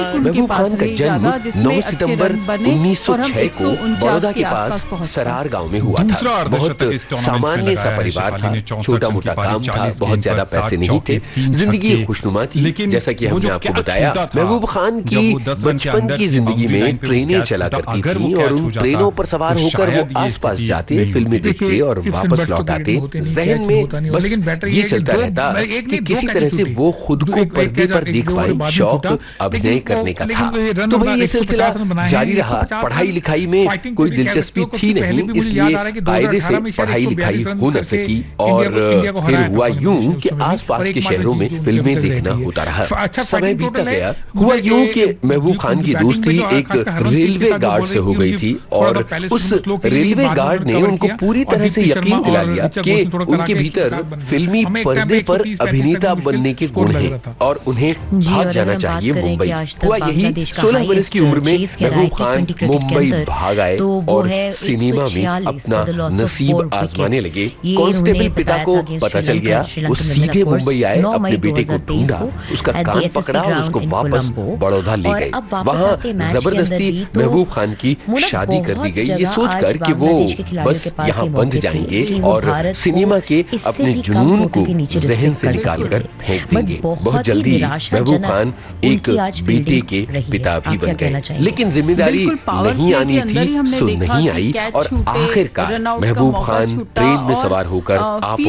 महबूब खान का जन्म 9 सितंबर 1906 को बड़ौदा के पास सरार गांव में हुआ था। बहुत सामान्य सा परिवार था, छोटा मोटा काम था, बहुत ज्यादा पैसे नहीं थे, जिंदगी खुशनुमा थी। जैसा कि हमने आपको बताया, महबूब खान की बचपन की जिंदगी में ट्रेनें चला करती थी और उन ट्रेनों पर सवार होकर वो आसपास जाते, फिल्में देखते और वापस लौट आते। जहन में बस ये चलता रहता कि किसी तरह से वो खुद को पर्दे पर देख पाए। शौक अभिनय करने का था। तो भाई ये सिलसिला जारी रहा। पढ़ाई लिखाई में कोई दिलचस्पी थी नहीं, इसलिए कायदे से पढ़ाई लिखाई हो न सकी और फिर हुआ यूं कि आसपास के शहरों में फिल्में देखना होता रहा। समय बीतता गया। हुआ यूं कि महबूब खान की दोस्ती एक रेलवे गार्ड से हो गई थी और उस रेलवे गार्ड ने उनको पूरी तरह से यकीन दिला लिया कि उनके भीतर फिल्मी पर्दे पर अभिनेता बनने के गुण हैं और उन्हें भाग जाना चाहिए मुंबई। हुआ यही, 16 वर्ष की उम्र में महबूब खान मुंबई भाग आए और सिनेमा में अपना नसीब आजमाने लगे। कांस्टेबल पिता को पता चल गया, वो सीधे मुंबई आए, अपने बेटे को ढूंढा, उसका कान पकड़ा और उसको वापस बड़ौदा ले गए। वहां जबरदस्ती महबूब खान की शादी कर दी गई, ये सोचकर कि वो बस यहाँ बंध जाएंगे और सिनेमा के अपने जुनून को जहन से निकालकर फेंक देंगे। बहुत जल्दी महबूब खान एक बेटे के पिता भी बन गए, लेकिन जिम्मेदारी नहीं आनी थी सो नहीं आई और आखिरकार महबूब खान ट्रेन में सवार होकर आ